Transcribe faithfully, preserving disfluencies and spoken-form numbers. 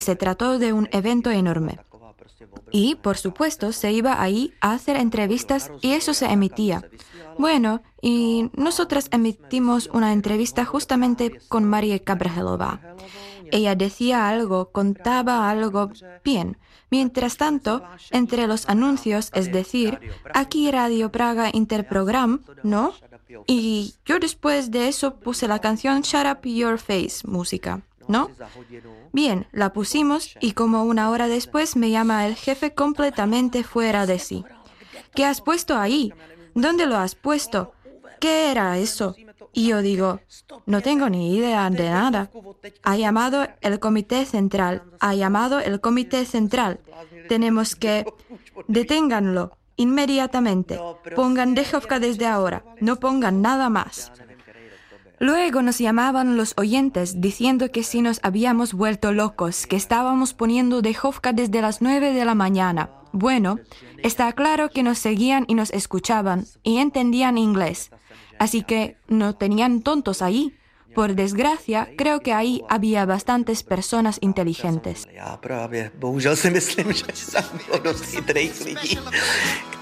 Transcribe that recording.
Se trató de un evento enorme. Y, por supuesto, se iba ahí a hacer entrevistas y eso se emitía. Bueno, y nosotras emitimos una entrevista justamente con Marie Gabrhelová. Ella decía algo, contaba algo bien. Mientras tanto, entre los anuncios, es decir, aquí Radio Praga Interprogram, ¿no? Y yo después de eso puse la canción Shut Up Your Face, música, ¿no? Bien, la pusimos y como una hora después me llama el jefe completamente fuera de sí. ¿Qué has puesto ahí? ¿Dónde lo has puesto? ¿Qué era eso? Y yo digo, no tengo ni idea de nada. Ha llamado el comité central, ha llamado el comité central. Tenemos que... Deténganlo inmediatamente. Pongan dejovka desde ahora, no pongan nada más. Luego nos llamaban los oyentes diciendo que si nos habíamos vuelto locos, que estábamos poniendo dejovka desde las nueve de la mañana. Bueno, está claro que nos seguían y nos escuchaban y entendían inglés. Así que no tenían tontos ahí. Por desgracia, creo que ahí había bastantes personas inteligentes. Já právě, bohužel si myslím, že tam bylo dost chytrých lidí,